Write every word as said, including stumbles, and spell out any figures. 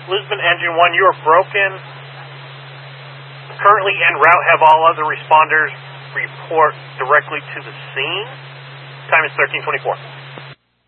Lisbon Engine one, you are broken. Currently en route, have all other responders report directly to the scene. Time is thirteen twenty-four.